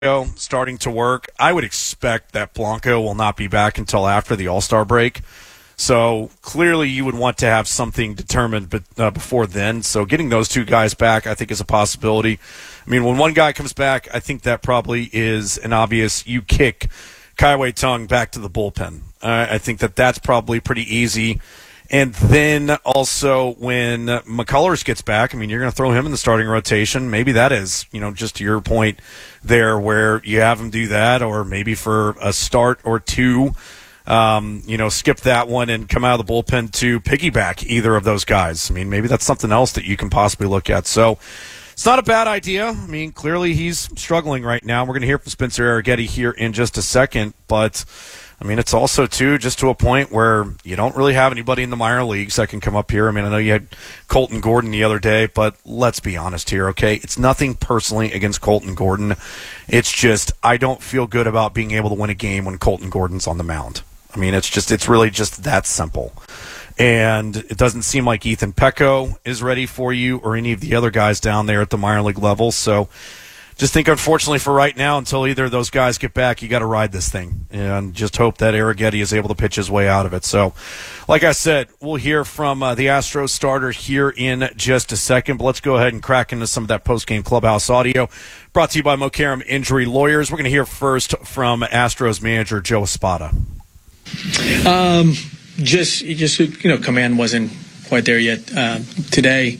starting to work. I would expect that Blanco will not be back until after the All-Star break. So clearly you would want to have something determined before then. So getting those two guys back, I think, is a possibility. I mean, when one guy comes back, I think that probably is an obvious you kick Kaiwei Tung back to the bullpen. I think that's probably pretty easy. And then also when McCullers gets back, I mean, you're going to throw him in the starting rotation. Maybe that is, just to your point there where you have him do that, or maybe for a start or two, skip that one and come out of the bullpen to piggyback either of those guys. I mean, maybe that's something else that you can possibly look at. So it's not a bad idea. I mean, clearly he's struggling right now. We're going to hear from Spencer Arrighetti here in just a second, but I mean, it's also, too, just to a point where you don't really have anybody in the minor leagues that can come up here. I mean, I know you had Colton Gordon the other day, but let's be honest here, okay? It's nothing personally against Colton Gordon. It's just I don't feel good about being able to win a game when Colton Gordon's on the mound. I mean, it's really just that simple. And it doesn't seem like Ethan Pecco is ready for you or any of the other guys down there at the minor league level, so just think, unfortunately, for right now, until either of those guys get back, you got to ride this thing and just hope that Arrighetti is able to pitch his way out of it. So, like I said, we'll hear from the Astros starter here in just a second. But let's go ahead and crack into some of that post-game clubhouse audio brought to you by Mokaram Injury Lawyers. We're going to hear first from Astros manager Joe Espada. Command wasn't quite there yet today.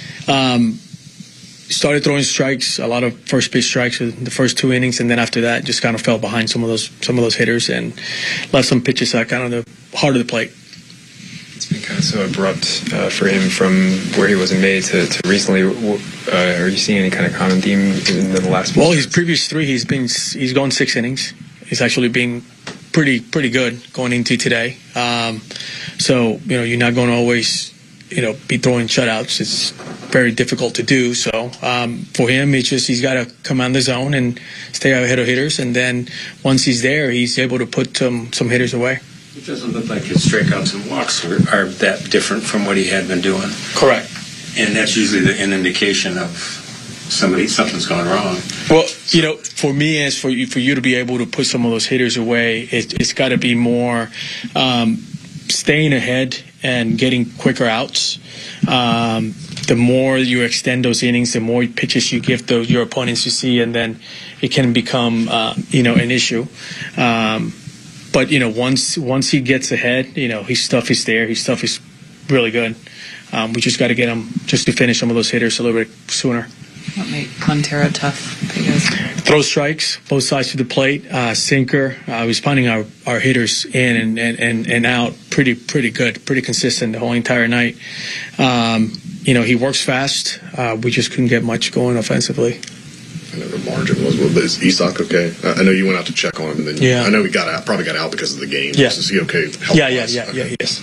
Started throwing strikes, a lot of first pitch strikes in the first two innings, and then after that, just kind of fell behind some of those hitters and left some pitches kind of the heart of the plate. It's been kind of so abrupt for him from where he was in May to recently. Are you seeing any kind of common theme in the last? Well, his previous three, he's gone 6 innings. He's actually been pretty good going into today. So you're not going to always be throwing shutouts. It's very difficult to do. So for him, it's just he's got to come on the zone and stay ahead of hitters. And then once he's there, he's able to put some hitters away. It doesn't look like his strikeouts and walks are that different from what he had been doing. Correct. And that's usually an indication of something's gone wrong. Well, for me, as for you to be able to put some of those hitters away, it's got to be more staying ahead and getting quicker outs. The more you extend those innings, the more pitches you give your opponents to see, and then it can become an issue. But once he gets ahead, his stuff is there. His stuff is really good. We just got to get him just to finish some of those hitters a little bit sooner. What made Montero tough for you guys? Throw strikes, both sides of the plate, sinker. He's finding our hitters in and out pretty good, pretty consistent the whole entire night. He works fast. We just couldn't get much going offensively. I know the margin was, well, is Isak okay? I know you went out to check on him, and then I know he probably got out because of the game. Yeah. Is he okay? Yeah, he is.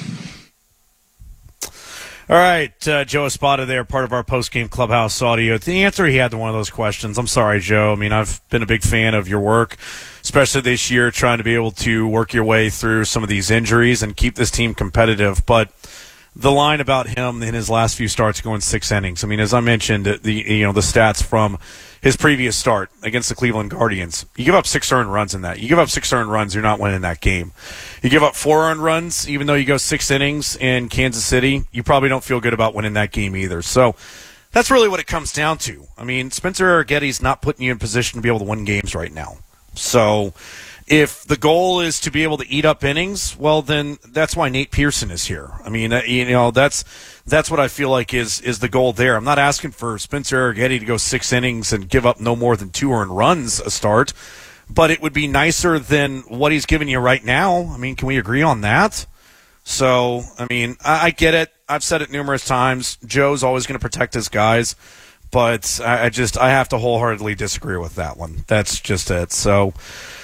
All right, Joe Espada there, part of our post-game clubhouse audio. The answer he had to one of those questions. I'm sorry, Joe. I mean, I've been a big fan of your work, especially this year, trying to be able to work your way through some of these injuries and keep this team competitive. But the line about him in his last few starts going 6 innings. I mean, as I mentioned, the stats from his previous start against the Cleveland Guardians. You give up 6 earned runs in that. You give up 6 earned runs, you're not winning that game. You give up 4 earned runs, even though you go 6 innings in Kansas City, you probably don't feel good about winning that game either. So that's really what it comes down to. I mean, Spencer Arrighetti's not putting you in position to be able to win games right now. So if the goal is to be able to eat up innings, well, then that's why Nate Pearson is here. I mean, that's what I feel like is the goal there. I'm not asking for Spencer Arrighetti to go 6 innings and give up no more than 2 earned runs a start, but it would be nicer than what he's giving you right now. I mean, can we agree on that? So, I mean, I get it. I've said it numerous times. Joe's always going to protect his guys, but I have to wholeheartedly disagree with that one. That's just it. So,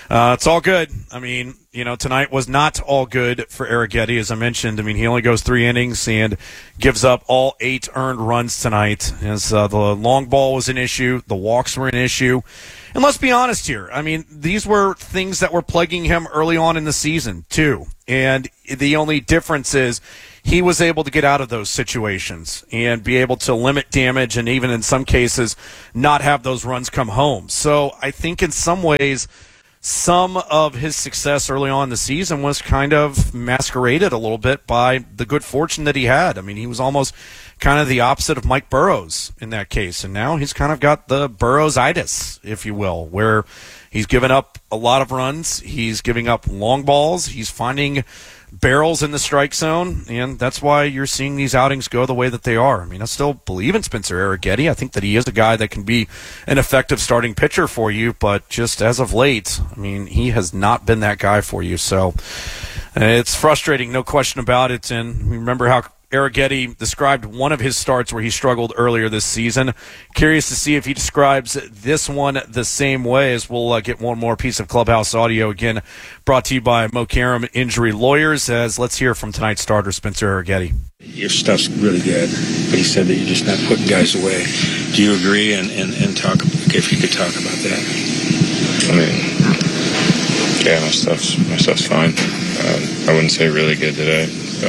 It's all good. I mean, tonight was not all good for Arrighetti, as I mentioned. I mean, he only goes 3 innings and gives up all 8 earned runs tonight. As the long ball was an issue, the walks were an issue. And let's be honest here. I mean, these were things that were plaguing him early on in the season, too. And the only difference is he was able to get out of those situations and be able to limit damage and even in some cases not have those runs come home. So I think in some ways, some of his success early on in the season was kind of masqueraded a little bit by the good fortune that he had. I mean, he was almost kind of the opposite of Mike Burrows in that case. And now he's kind of got the Burrows-itis, if you will, where he's given up a lot of runs. He's giving up long balls. He's finding barrels in the strike zone, and that's why you're seeing these outings go the way that they are. I mean, I still believe in Spencer Arrighetti. I think that he is a guy that can be an effective starting pitcher for you, but just as of late, I mean, he has not been that guy for you. So it's frustrating, no question about it. And remember how Arrighetti described one of his starts where he struggled earlier this season. Curious to see if he describes this one the same way, as we'll get one more piece of clubhouse audio, again brought to you by Mo Karam Injury Lawyers, as let's hear from tonight's starter, Spencer Arrighetti. Your stuff's really good, but he said that you're just not putting guys away. Do you agree? And talk, if you could talk about that. I mean, yeah, my stuff's fine. I wouldn't say really good today.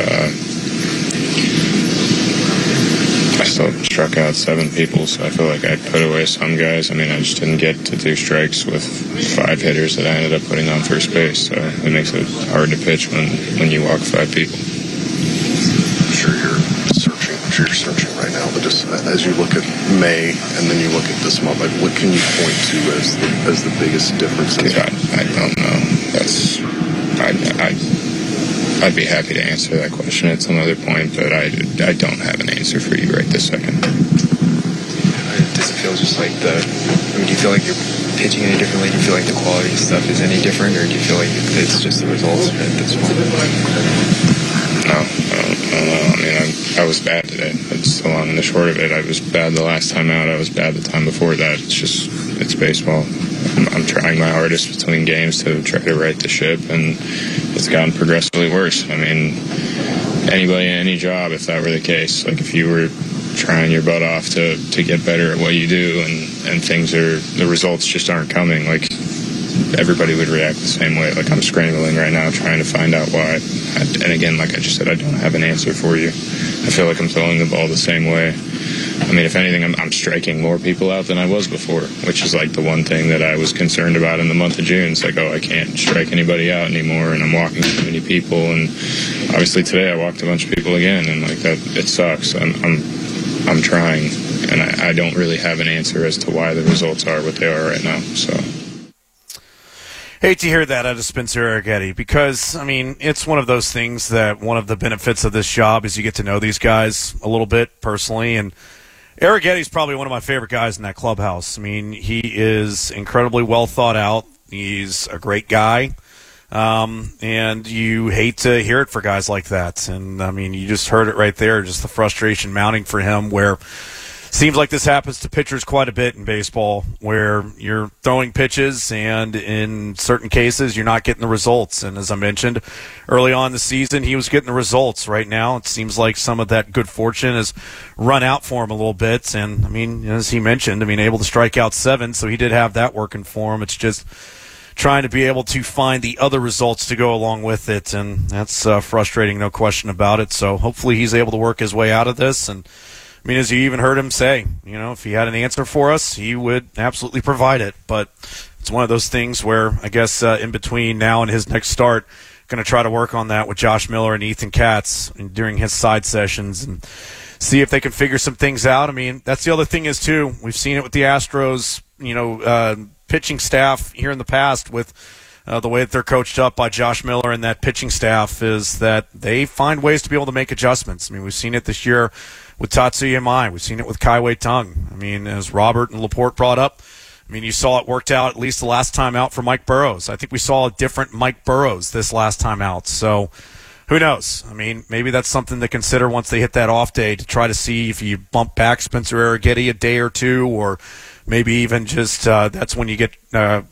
I still struck out 7 people, so I feel like I put away some guys. I mean, I just didn't get to 2 strikes with 5 hitters that I ended up putting on first base, so it makes it hard to pitch when you walk 5 people. I'm sure you're searching right now, but just as you look at May and then you look at this month, like what can you point to as the biggest difference? Dude, I don't know. I'd be happy to answer that question at some other point, but I don't have an answer for you right this second. Does it feel just like do you feel like you're pitching any differently? Do you feel like the quality of stuff is any different, or do you feel like it's just the results at this point? No, I don't know. I mean, I was bad today. It's the long and the short of it. I was bad the last time out. I was bad the time before that. It's baseball. I'm trying my hardest between games to try to right the ship, and it's gotten progressively worse. I mean, anybody in any job, if that were the case, like if you were trying your butt off to get better at what you do and the results just aren't coming, like everybody would react the same way. Like I'm scrambling right now trying to find out why. And again, like I just said, I don't have an answer for you. I feel like I'm throwing the ball the same way. I mean, if anything, I'm striking more people out than I was before, which is like the one thing that I was concerned about in the month of June. It's like, oh, I can't strike anybody out anymore, and I'm walking too many people. And obviously today I walked a bunch of people again, and like that, it sucks. I'm trying, and I don't really have an answer as to why the results are what they are right now. So. Hate to hear that out of Spencer Arrighetti, because, I mean, it's one of those things that one of the benefits of this job is you get to know these guys a little bit personally, and Arrighetti's probably one of my favorite guys in that clubhouse. I mean, he is incredibly well thought out. He's a great guy, and you hate to hear it for guys like that. And, I mean, you just heard it right there, just the frustration mounting for him, where seems like this happens to pitchers quite a bit in baseball, where you're throwing pitches and in certain cases you're not getting the results. And as I mentioned early on in the season, he was getting the results. Right now it seems like some of that good fortune has run out for him a little bit. And I mean, as he mentioned, I mean, able to strike out 7, so he did have that working for him. It's just trying to be able to find the other results to go along with it, and that's frustrating, no question about it. So hopefully he's able to work his way out of this. And I mean, as you even heard him say, if he had an answer for us, he would absolutely provide it. But it's one of those things where I guess in between now and his next start, going to try to work on that with Josh Miller and Ethan Katz during his side sessions and see if they can figure some things out. I mean, that's the other thing is, too, we've seen it with the Astros, pitching staff here in the past with the way that they're coached up by Josh Miller and that pitching staff, is that they find ways to be able to make adjustments. I mean, we've seen it this year with Tatsuya Mai. We've seen it with Kaiwei Tung. I mean, as Robert and Laporte brought up, I mean, you saw it worked out at least the last time out for Mike Burrows. I think we saw a different Mike Burrows this last time out. So who knows? I mean, maybe that's something to consider once they hit that off day, to try to see if you bump back Spencer Arrighetti a day or two, or maybe even just that's when you get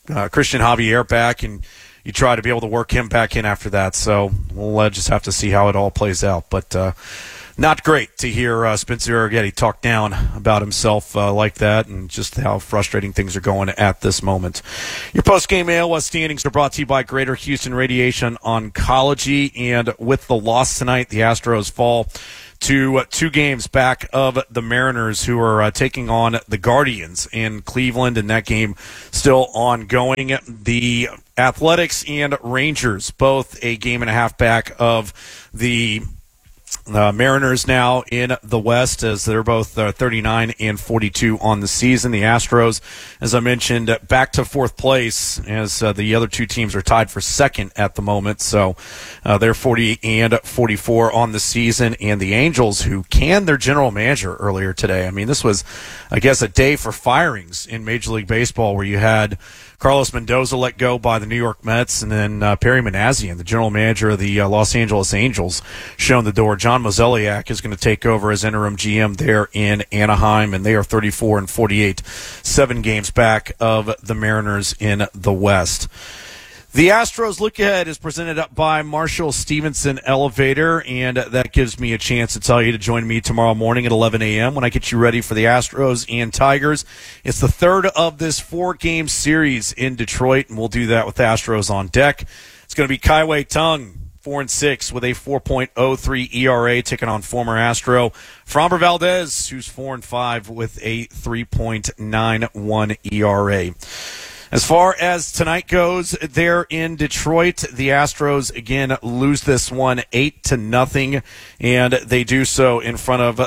Christian Javier back, and you try to be able to work him back in after that. So we'll just have to see how it all plays out. But not great to hear Spencer Arrighetti talk down about himself like that, and just how frustrating things are going at this moment. Your post-game AOS standings are brought to you by Greater Houston Radiation Oncology, and with the loss tonight, the Astros fall to 2 games back of the Mariners, who are taking on the Guardians in Cleveland, and that game still ongoing. The Athletics and Rangers, both a game and a half back of the Mariners now in the West, as they're both 39 and 42 on the season. The Astros, as I mentioned, back to 4th place, as the other 2 teams are tied for 2nd at the moment. So they're 40 and 44 on the season. And the Angels, who canned their general manager earlier today. I mean, this was, I guess, a day for firings in Major League Baseball, where you had Carlos Mendoza let go by the New York Mets, and then Perry Manassian, the general manager of the Los Angeles Angels, shown the door. John Mozeliak is going to take over as interim GM there in Anaheim, and they are 34 and 48, 7 games back of the Mariners in the West. The Astros Look Ahead is presented up by Marshall Stevenson Elevator, and that gives me a chance to tell you to join me tomorrow morning at 11 a.m. when I get you ready for the Astros and Tigers. It's the 3rd of this 4-game series in Detroit, and we'll do that with Astros on deck. It's going to be Kaiwei Tung, 4-6 with a 4.03 ERA, taking on former Astro Framber Valdez, who's 4-5 with a 3.91 ERA. As far as tonight goes, there in Detroit, the Astros again lose this one 8-0, and they do so in front of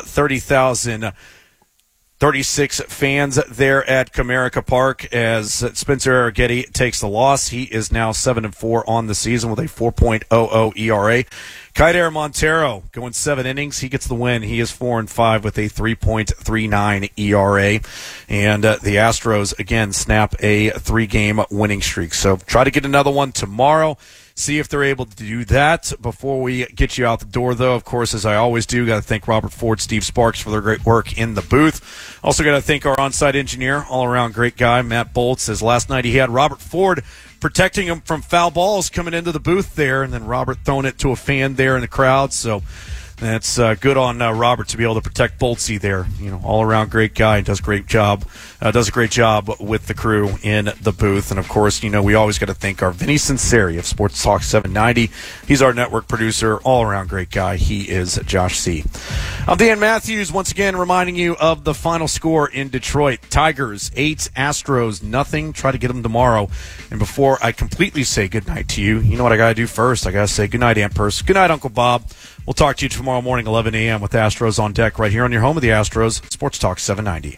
30,036 fans there at Comerica Park, as Spencer Arrighetti takes the loss. He is now 7-4 on the season with a 4.00 ERA. Kaider Montero going 7 innings. He gets the win. He is 4-5 with a 3.39 ERA. And the Astros, again, snap a 3-game winning streak. So try to get another one tomorrow. See if they're able to do that. Before we get you out the door, though, of course, as I always do, got to thank Robert Ford, Steve Sparks for their great work in the booth. Also got to thank our on-site engineer, all-around great guy, Matt Boltz, as last night he had Robert Ford protecting him from foul balls coming into the booth there, and then Robert throwing it to a fan there in the crowd. So that's good on Robert to be able to protect Boltsy there. All around great guy, does a great job with the crew in the booth. And of course, we always got to thank our Vinny Sinceri of Sports Talk 790. He's our network producer, all around great guy. He is Josh C. I'm Dan Matthews, once again reminding you of the final score in Detroit. Tigers 8, Astros nothing. Try to get them tomorrow. And before I completely say goodnight to you, you know what I got to do first? I got to say goodnight, Aunt Purse. Good night, Uncle Bob. We'll talk to you tomorrow morning, 11 a.m. with Astros on deck right here on your home of the Astros, Sports Talk 790.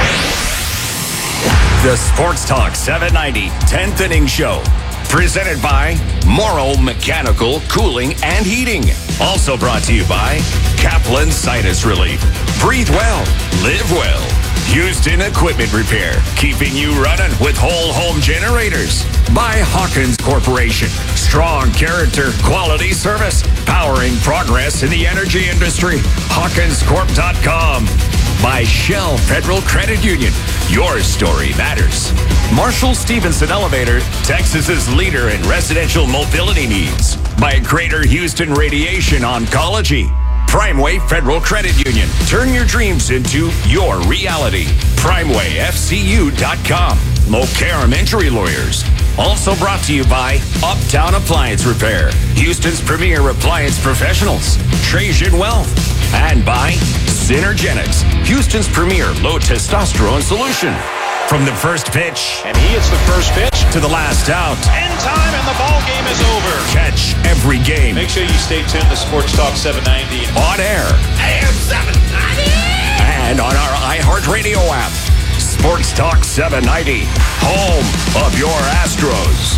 The Sports Talk 790 10th Inning Show. Presented by Morrow Mechanical Cooling and Heating. Also brought to you by Kaplan Sinus Relief. Breathe well. Live well. Houston Equipment Repair. Keeping you running with whole home generators. By Hawkins Corporation. Strong character, quality service. Powering progress in the energy industry. HawkinsCorp.com. By Shell Federal Credit Union. Your story matters. Marshall Stevenson Elevator, Texas's leader in residential mobility needs. By Greater Houston Radiation Oncology. Primeway Federal Credit Union. Turn your dreams into your reality. PrimewayFCU.com. Mokaram Injury Lawyers. Also brought to you by Uptown Appliance Repair. Houston's premier appliance professionals. Trajan Wealth. And by Synergenics. Houston's premier low testosterone solution. From the first pitch. And he hits the first pitch. To the last out. End time and the ball game is over. Catch every game. Make sure you stay tuned to Sports Talk 790. On air. AM 790. And on our iHeartRadio app. Sports Talk 790. Home of your Astros.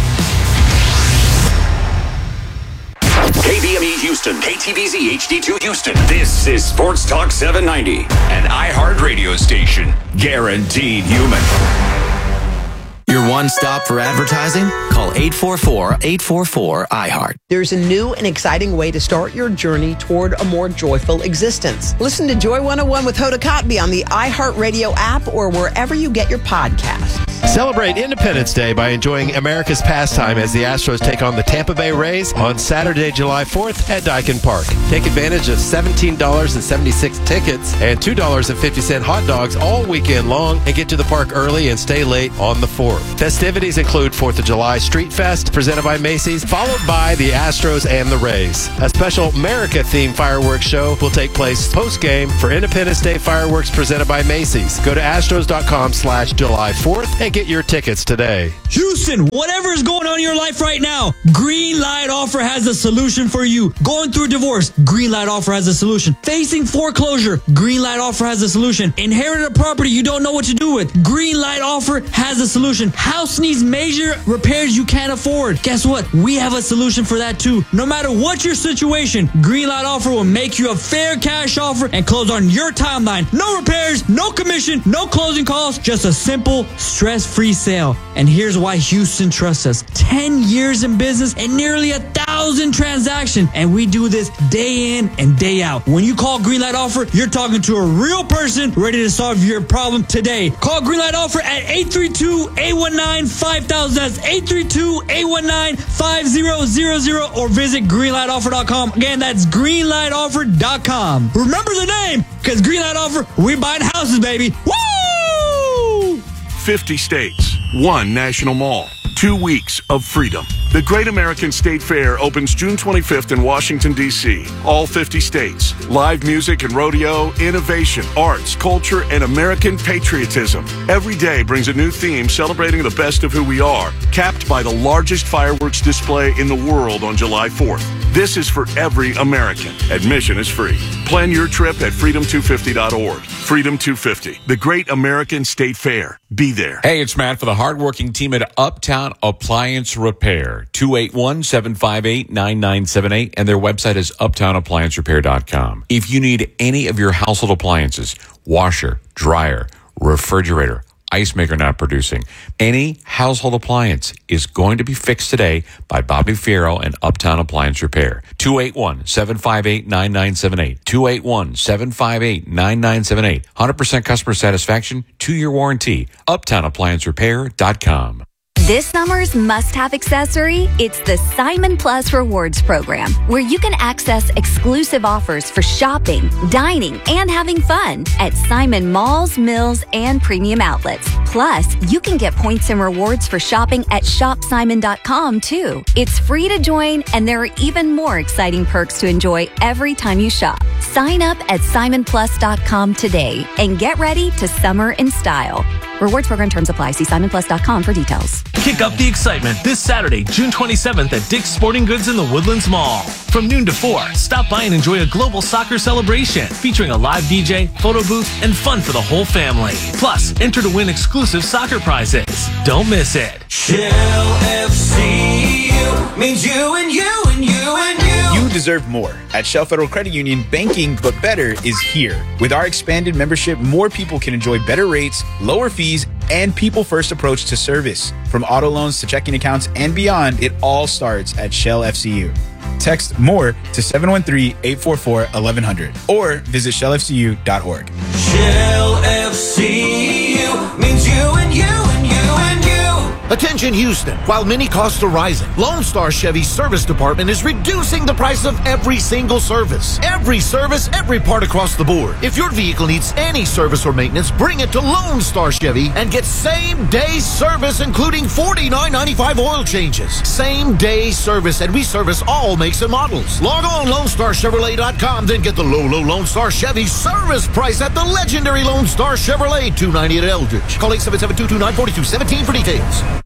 KBME Houston, KTVZ HD2 Houston. This is Sports Talk 790, an iHeart radio station, guaranteed human. Your one-stop for advertising? Call 844-844-iHeart. There's a new and exciting way to start your journey toward a more joyful existence. Listen to Joy 101 with Hoda Kotb on the iHeart Radio app or wherever you get your podcasts. Celebrate Independence Day by enjoying America's pastime as the Astros take on the Tampa Bay Rays on Saturday, July 4th at Daikin Park. Take advantage of $17.76 tickets and $2.50 hot dogs all weekend long and get to the park early and stay late on the 4th. Festivities include 4th of July Street Fest presented by Macy's, followed by the Astros and the Rays. A special America-themed fireworks show will take place post-game for Independence Day fireworks presented by Macy's. Go to astros.com/July 4th and get your tickets today. Houston, whatever is going on in your life right now, Green Light Offer has a solution for you. Going through a divorce, Green Light Offer has a solution. Facing foreclosure, Green Light Offer has a solution. Inherited a property you don't know what to do with, Green Light Offer has a solution. House needs major repairs you can't afford. Guess what? We have a solution for that too. No matter what your situation, Green Light Offer will make you a fair cash offer and close on your timeline. No repairs, no commission, no closing costs, just a simple, stress-free sale. And here's why Houston trusts us. 10 years in business and nearly 1,000 transactions. And we do this day in and day out. When you call Green Light Offer, you're talking to a real person ready to solve your problem today. Call Green Light Offer at 832-819-5000. That's 832-819-5000 or visit greenlightoffer.com. Again, that's greenlightoffer.com. Remember the name, because Green Light Offer, we buying houses, baby. Woo! 50 states, one national mall, 2 weeks of freedom. The Great American State Fair opens June 25th in Washington, D.C. All 50 states. Live music and rodeo, innovation, arts, culture, and American patriotism. Every day brings a new theme celebrating the best of who we are, capped by the largest fireworks display in the world on July 4th. This is for every American. Admission is free. Plan your trip at freedom250.org. Freedom 250, the Great American State Fair. Be there. Hey, it's Matt for the hardworking team at Uptown Appliance Repair. 281-758-9978, and their website is uptownappliancerepair.com. If you need any of your household appliances, washer, dryer, refrigerator, ice maker not producing, any household appliance is going to be fixed today by Bobby Fierro and Uptown Appliance Repair. 281-758-9978. 281-758-9978. 100% customer satisfaction, 2-year warranty. UptownApplianceRepair.com. This summer's must-have accessory, it's the Simon Plus Rewards program, where you can access exclusive offers for shopping, dining, and having fun at Simon malls, mills, and premium outlets. Plus, you can get points and rewards for shopping at shopsimon.com too. It's free to join, and there are even more exciting perks to enjoy every time you shop. Sign up at simonplus.com today and get ready to summer in style. Rewards program terms apply. See simonplus.com for details. Kick up the excitement this Saturday, June 27th at Dick's Sporting Goods in the Woodlands Mall. From noon to 4, stop by and enjoy a global soccer celebration featuring a live DJ, photo booth, and fun for the whole family. Plus, enter to win exclusive soccer prizes. Don't miss it. Shell FCU means you and you and you and you. You deserve more. At Shell Federal Credit Union, banking but better is here. With our expanded membership, more people can enjoy better rates, lower fees, and people-first approach to service. From auto loans to checking accounts and beyond, it all starts at Shell FCU. Text MORE to 713-844-1100 or visit shellfcu.org. Shell FCU means you and you and you and you. Attention Houston, while many costs are rising, Lone Star Chevy's service department is reducing the price of every single service. Every service, every part across the board. If your vehicle needs any service or maintenance, bring it to Lone Star Chevy and get same-day service, including $49.95 oil changes. Same-day service, and we service all makes and models. Log on LoneStarChevrolet.com, then get the low Lone Star Chevy service price at the legendary Lone Star Chevrolet, 290 at Eldridge. Call 877-229-4217 for details.